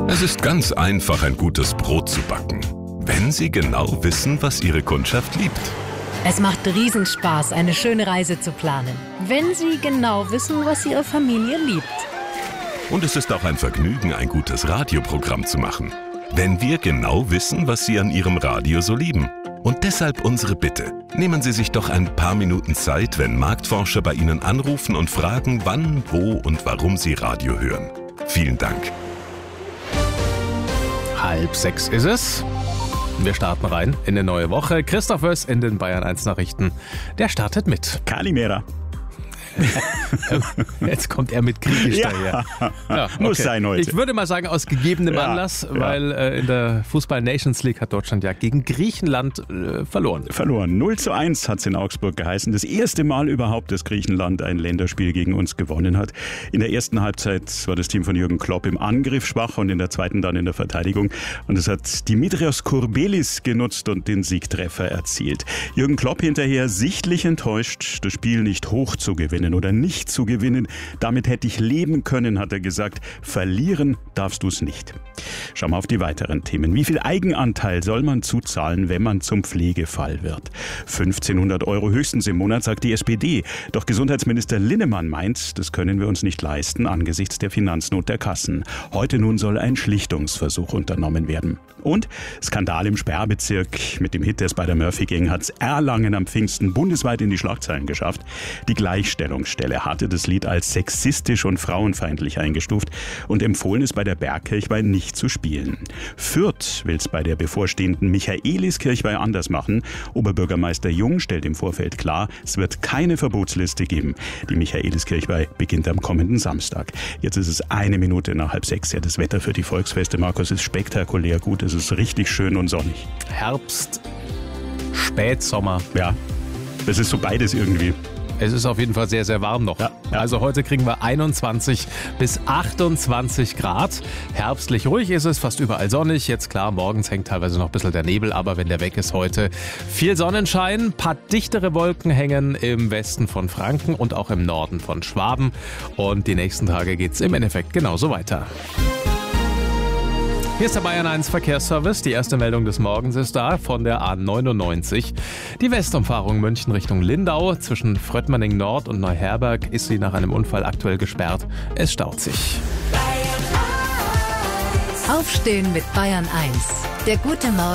Es ist ganz einfach, ein gutes Brot zu backen, wenn Sie genau wissen, was Ihre Kundschaft liebt. Es macht Riesenspaß, eine schöne Reise zu planen, wenn Sie genau wissen, was Ihre Familie liebt. Und es ist auch ein Vergnügen, ein gutes Radioprogramm zu machen, wenn wir genau wissen, was Sie an Ihrem Radio so lieben. Und deshalb unsere Bitte. Nehmen Sie sich doch ein paar Minuten Zeit, wenn Marktforscher bei Ihnen anrufen und fragen, wann, wo und warum Sie Radio hören. Vielen Dank. 5:30 ist es. Wir starten rein in eine neue Woche. Christoph Wöss in den Bayern 1 Nachrichten. Der startet mit. Kalimera. Jetzt kommt er mit Griechisch daher. Ja, okay. Muss sein heute. Ich würde mal sagen, aus gegebenem Anlass, weil in der Fußball-Nations League hat Deutschland ja gegen Griechenland verloren. 0:1 hat es in Augsburg geheißen. Das erste Mal überhaupt, dass Griechenland ein Länderspiel gegen uns gewonnen hat. In der ersten Halbzeit war das Team von Jürgen Klopp im Angriff schwach und in der zweiten dann in der Verteidigung. Und es hat Dimitrios Courbelis genutzt und den Siegtreffer erzielt. Jürgen Klopp hinterher sichtlich enttäuscht, das Spiel nicht hoch zu gewinnen oder nicht zu gewinnen. Damit hätte ich leben können, hat er gesagt. Verlieren darfst du es nicht. Schauen wir auf die weiteren Themen. Wie viel Eigenanteil soll man zuzahlen, wenn man zum Pflegefall wird? 1.500 € höchstens im Monat, sagt die SPD. Doch Gesundheitsminister Linnemann meint, das können wir uns nicht leisten angesichts der Finanznot der Kassen. Heute nun soll ein Schlichtungsversuch unternommen werden. Und Skandal im Sperrbezirk. Mit dem Hit der Spider-Murphy Gang hat es Erlangen am Pfingsten bundesweit in die Schlagzeilen geschafft. Die Gleichstellungsstelle hatte das Lied als sexistisch und frauenfeindlich eingestuft und empfohlen, es bei der Bergkirchweih nicht zu spielen. Fürth will es bei der bevorstehenden Michaeliskirchweih anders machen. Oberbürgermeister Jung stellt im Vorfeld klar, es wird keine Verbotsliste geben. Die Michaeliskirchweih beginnt am kommenden Samstag. Jetzt ist es 1 Minute nach 5:30. Ja, das Wetter für die Volksfeste, Markus, ist spektakulär gut. Es ist richtig schön und sonnig. Herbst, Spätsommer. Ja, das ist so beides irgendwie. Es ist auf jeden Fall sehr, sehr warm noch. Ja. Also heute kriegen wir 21 bis 28 Grad. Herbstlich ruhig ist es, fast überall sonnig. Jetzt klar, morgens hängt teilweise noch ein bisschen der Nebel, aber wenn der weg ist heute, viel Sonnenschein. Ein paar dichtere Wolken hängen im Westen von Franken und auch im Norden von Schwaben. Und die nächsten Tage geht es im Endeffekt genauso weiter. Hier ist der Bayern 1 Verkehrsservice. Die erste Meldung des Morgens ist da von der A99. Die Westumfahrung München Richtung Lindau. Zwischen Fröttmanning Nord und Neuherberg ist sie nach einem Unfall aktuell gesperrt. Es staut sich. Aufstehen mit Bayern 1. Der gute Morgen.